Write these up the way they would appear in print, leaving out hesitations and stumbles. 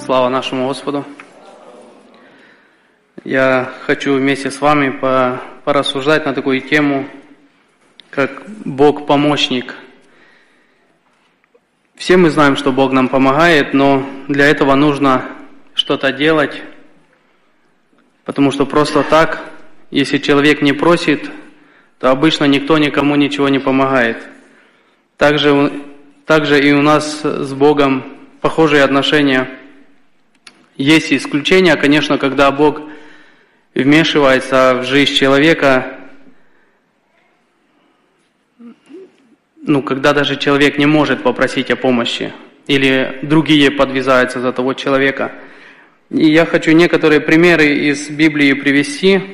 Слава нашему Господу! Я хочу вместе с вами порассуждать на такую тему, как Бог-помощник. Все мы знаем, что Бог нам помогает, но для этого нужно что-то делать, потому что просто так, если человек не просит, то обычно никто никому ничего не помогает. Также и у нас с Богом похожие отношения. Есть исключения, конечно, когда Бог вмешивается в жизнь человека, когда даже человек не может попросить о помощи, или другие подвязаются за того человека. И я хочу некоторые примеры из Библии привести,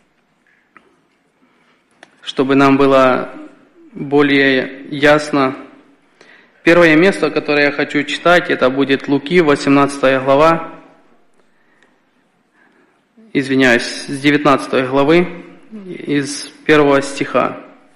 чтобы нам было более ясно. Первое место, которое я хочу читать, это будет Луки, 18 глава, с 19 главы, из 1 стиха.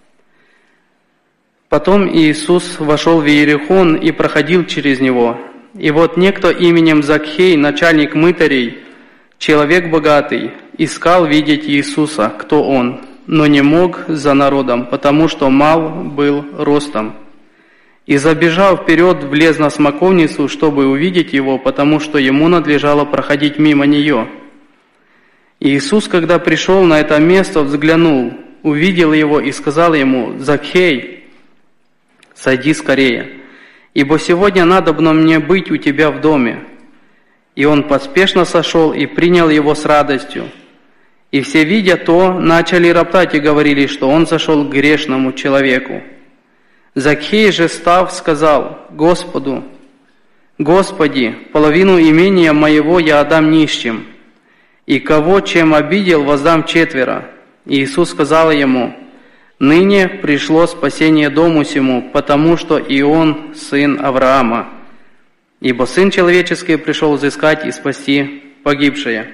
«Потом Иисус вошел в Иерихон и проходил через него. И вот некто именем Закхей, начальник мытарей, человек богатый, искал видеть Иисуса, кто он, но не мог за народом, потому что мал был ростом. И, забежав вперед, влез на смоковницу, чтобы увидеть его, потому что ему надлежало проходить мимо нее. И Иисус, когда пришел на это место, взглянул, увидел его и сказал ему: «Закхей, сойди скорее, ибо сегодня надобно мне быть у тебя в доме». И он поспешно сошел и принял его с радостью. И все, видя то, начали роптать и говорили, что он сошел к грешному человеку. Закхей же, став, сказал Господу: «Господи, половину имения моего я отдам нищим, и кого чем обидел, воздам четверо». И Иисус сказал ему: «Ныне пришло спасение дому сему, потому что и он сын Авраама. Ибо Сын Человеческий пришел взыскать и спасти погибшее».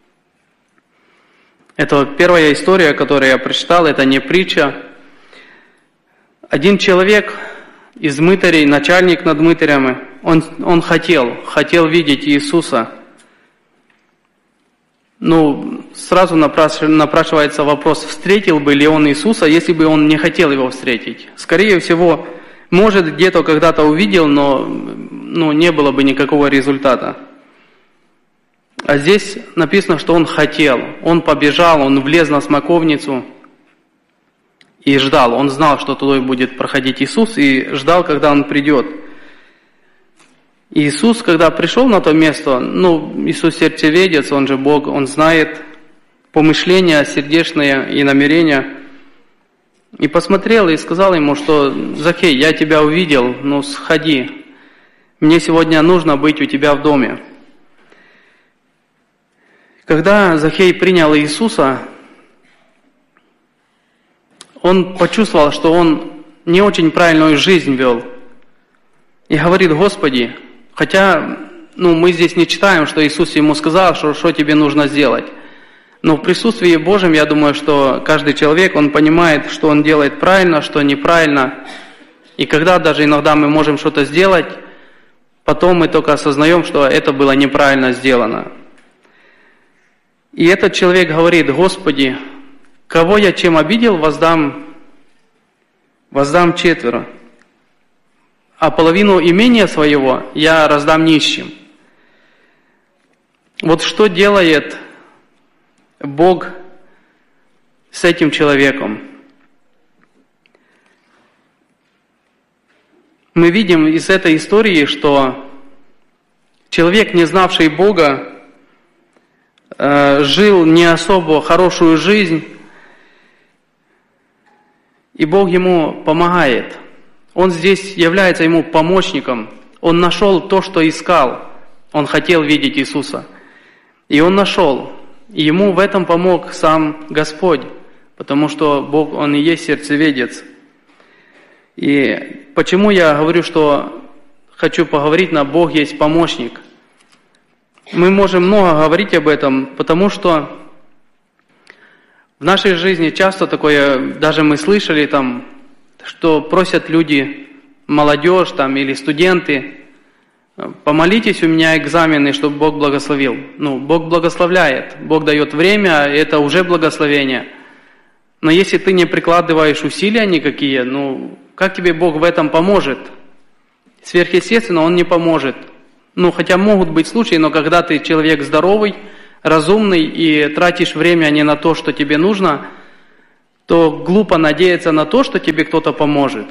Это первая история, которую я прочитал, это не притча. Один человек из мытарей, начальник над мытарями, он хотел видеть Иисуса. Сразу напрашивается вопрос, встретил бы ли он Иисуса, если бы он не хотел его встретить. Скорее всего, может, где-то когда-то увидел, но не было бы никакого результата. А здесь написано, что он хотел, он побежал, он влез на смоковницу и ждал. Он знал, что туда будет проходить Иисус, и ждал, когда он придет. Иисус, когда пришел на то место, Иисус сердцеведец, он же Бог, он знает помышления сердечные и намерения. И посмотрел и сказал ему, что: «Закхей, я тебя увидел, сходи, мне сегодня нужно быть у тебя в доме». Когда Закхей принял Иисуса, он почувствовал, что он не очень правильную жизнь вел. И говорит: «Господи», хотя мы здесь не читаем, что Иисус ему сказал, что тебе нужно сделать. Но в присутствии Божьем, я думаю, что каждый человек, он понимает, что он делает правильно, что неправильно. И когда даже иногда мы можем что-то сделать, потом мы только осознаем, что это было неправильно сделано. И этот человек говорит: «Господи, кого я чем обидел, воздам четверо, а половину имения своего я раздам нищим». Вот что делает Бог с этим человеком? Мы видим из этой истории, что человек, не знавший Бога, жил не особо хорошую жизнь, и Бог ему помогает. Он здесь является ему помощником. Он нашел то, что искал. Он хотел видеть Иисуса. И он нашел. И ему в этом помог сам Господь, потому что Бог, Он и есть сердцеведец. И почему я говорю, что хочу поговорить на Бог есть помощник? Мы можем много говорить об этом, потому что в нашей жизни часто такое, даже мы слышали что просят люди, молодежь или студенты, Помолитесь у меня экзамены, чтобы Бог благословил. Бог благословляет, Бог дает время, это уже благословение. Но если ты не прикладываешь усилия никакие, как тебе Бог в этом поможет? Сверхъестественно Он не поможет. Хотя могут быть случаи, но когда ты человек здоровый, разумный и тратишь время не на то, что тебе нужно, то глупо надеяться на то, что тебе кто-то поможет.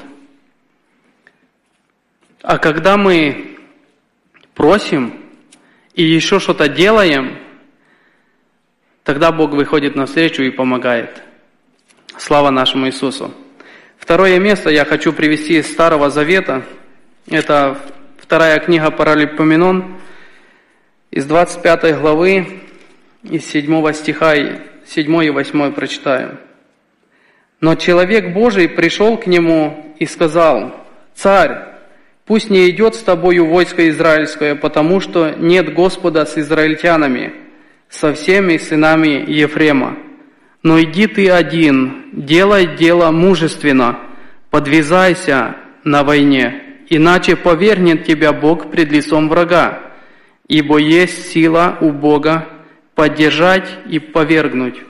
А когда мы просим и еще что-то делаем, тогда Бог выходит навстречу и помогает. Слава нашему Иисусу. Второе место я хочу привести из Старого Завета. Это вторая книга Паралипоменон, из 25 главы, из 7 стиха, 7 и 8 прочитаю. «Но человек Божий пришел к нему и сказал: Царь, пусть не идет с тобою войско израильское, потому что нет Господа с израильтянами, со всеми сынами Ефрема. Но иди ты один, делай дело мужественно, подвязайся на войне, иначе повергнет тебя Бог пред лицом врага, ибо есть сила у Бога поддержать и повергнуть».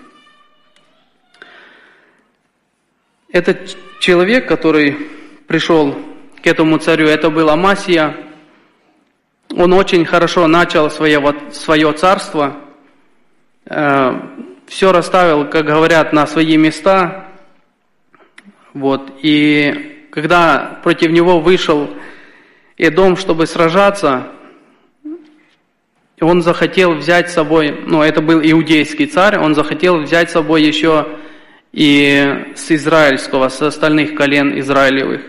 Этот человек, который пришел к этому царю, это был Амасия. Он очень хорошо начал свое царство, все расставил, как говорят, на свои места. И когда против него вышел Эдом, чтобы сражаться, он захотел взять с собой, это был иудейский царь, он захотел взять с собой еще и с израильского, с остальных колен израилевых.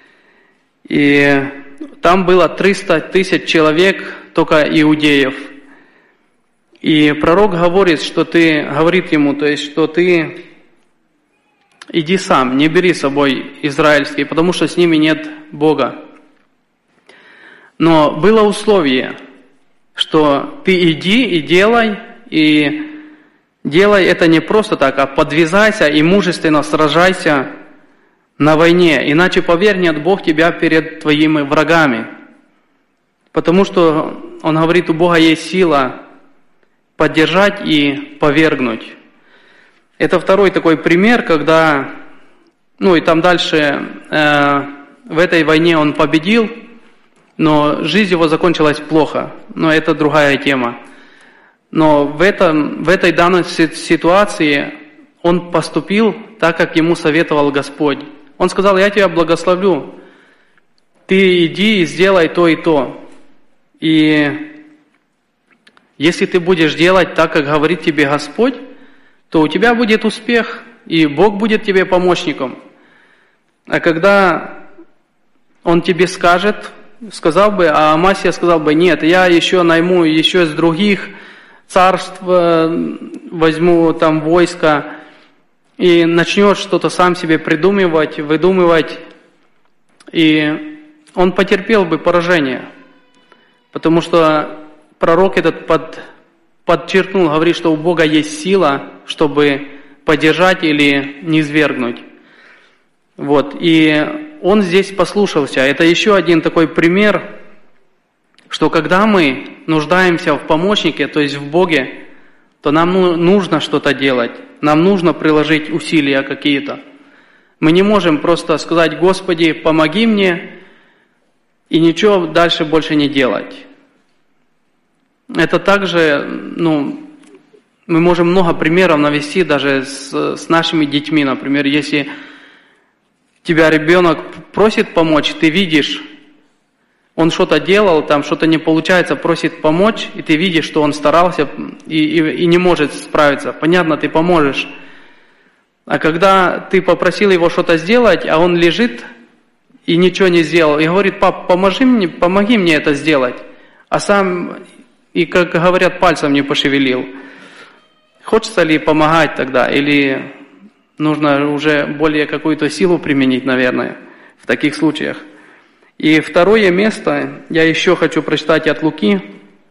И там было 300 тысяч человек, только иудеев. И пророк говорит ему, что ты иди сам, не бери с собой израильские, потому что с ними нет Бога. Но было условие, что ты иди и делай это не просто так, а подвязайся и мужественно сражайся на войне, иначе повергнет Бог тебя перед твоими врагами. Потому что, он говорит, у Бога есть сила поддержать и повергнуть. Это второй такой пример, когда, и там дальше, в этой войне он победил, но жизнь его закончилась плохо, но это другая тема. Но в этой данной ситуации он поступил так, как ему советовал Господь. Он сказал: я тебя благословлю, ты иди и сделай то и то. И если ты будешь делать так, как говорит тебе Господь, то у тебя будет успех, и Бог будет тебе помощником. А когда Он тебе сказал бы, а Амасия сказал бы: нет, я еще найму еще с других царств, возьму там войско, и начнет что-то сам себе придумывать, выдумывать, и он потерпел бы поражение. Потому что пророк этот подчеркнул, говорит, что у Бога есть сила, чтобы поддержать или низвергнуть. И он здесь послушался. Это еще один такой пример, что когда мы нуждаемся в помощнике, то есть в Боге, то нам нужно что-то делать, нам нужно приложить усилия какие-то. Мы не можем просто сказать: Господи, помоги мне, и ничего дальше больше не делать. Это также, мы можем много примеров навести даже с нашими детьми. Например, если тебя ребенок просит помочь, ты видишь, он что-то делал, там что-то не получается, просит помочь, и ты видишь, что он старался и не может справиться. Понятно, ты поможешь. А когда ты попросил его что-то сделать, а он лежит и ничего не сделал, и говорит: пап, помоги мне это сделать, а сам, и, как говорят, пальцем не пошевелил. Хочется ли помогать тогда, или нужно уже более какую-то силу применить, наверное, в таких случаях? И второе место я еще хочу прочитать от Луки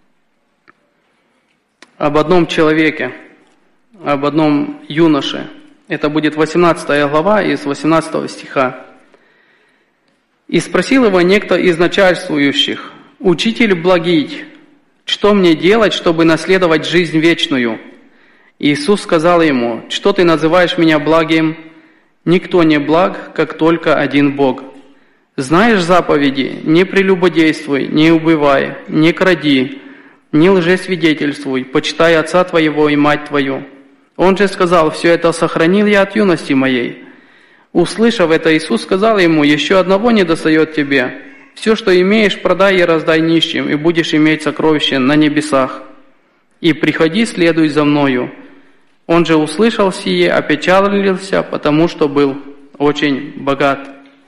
об одном человеке, об одном юноше. Это будет 18 глава из 18 стиха. «И спросил его некто из начальствующих: «Учитель благий, что мне делать, чтобы наследовать жизнь вечную?» Иисус сказал ему: «Что ты называешь меня благим? Никто не благ, как только один Бог. Знаешь заповеди: не прелюбодействуй, не убивай, не кради, не лжесвидетельствуй, почитай отца твоего и мать твою». Он же сказал: «Все это сохранил я от юности моей». Услышав это, Иисус сказал ему: «Еще одного недостает тебе. Все, что имеешь, продай и раздай нищим, и будешь иметь сокровище на небесах. И приходи, следуй за мною». Он же услышал сие, опечалился, потому что был очень богат.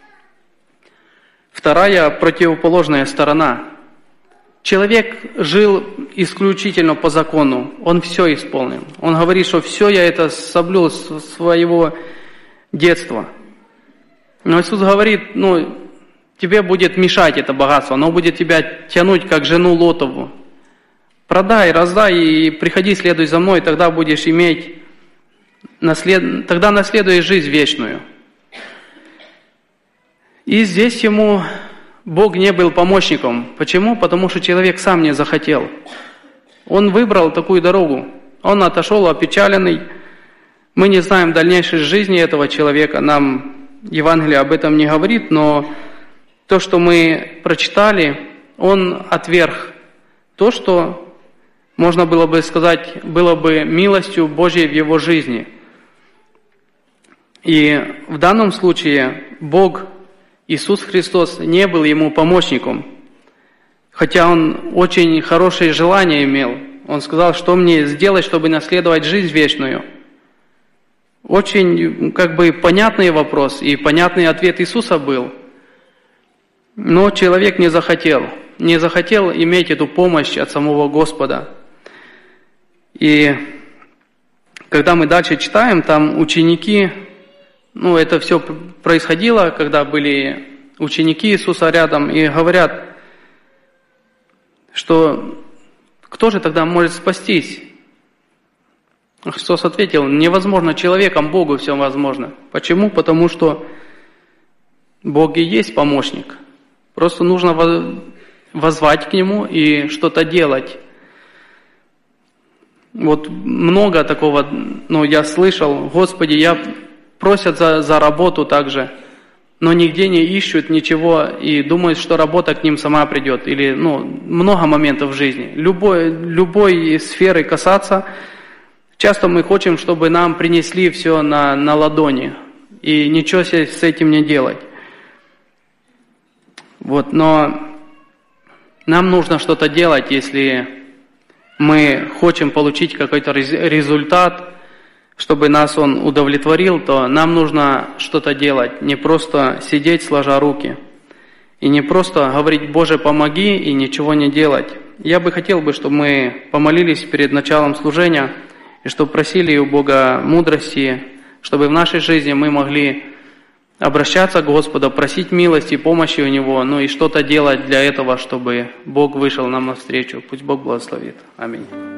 Вторая противоположная сторона. Человек жил исключительно по закону, он все исполнил. Он говорит, что все я это соблюл с своего детства. Но Иисус говорит, тебе будет мешать это богатство, оно будет тебя тянуть, как жену Лотову. Продай, раздай и приходи, следуй за мной, тогда будешь иметь, тогда наследуешь жизнь вечную. И здесь ему Бог не был помощником. Почему? Потому что человек сам не захотел. Он выбрал такую дорогу. Он отошел опечаленный. Мы не знаем дальнейшей жизни этого человека. Нам Евангелие об этом не говорит, но то, что мы прочитали, он отверг то, что, можно было бы сказать, было бы милостью Божьей в его жизни. И в данном случае Бог, Иисус Христос, не был ему помощником, хотя он очень хорошие желания имел. Он сказал, что мне сделать, чтобы наследовать жизнь вечную. Очень понятный вопрос, и понятный ответ Иисуса был. Но человек не захотел иметь эту помощь от самого Господа. И когда мы дальше читаем, там ученики, это все происходило, когда были ученики Иисуса рядом, и говорят, что кто же тогда может спастись? Христос ответил: невозможно человеком, Богу все возможно. Почему? Потому что Бог и есть помощник. Просто нужно воззвать к Нему и что-то делать. Вот много такого, я слышал: Господи, я просят за работу также, но нигде не ищут ничего и думают, что работа к ним сама придет. Или, много моментов в жизни. Любой сферы касаться. Часто мы хотим, чтобы нам принесли все на ладони, и ничего с этим не делать. Но нам нужно что-то делать, если мы хотим получить какой-то результат, чтобы нас он удовлетворил, то нам нужно что-то делать, не просто сидеть сложа руки, и не просто говорить: «Боже, помоги», и ничего не делать. Я бы хотел, чтобы мы помолились перед началом служения, и чтобы просили у Бога мудрости, чтобы в нашей жизни мы могли обращаться к Господу, просить милости и помощи у Него, и что-то делать для этого, чтобы Бог вышел нам навстречу. Пусть Бог благословит. Аминь.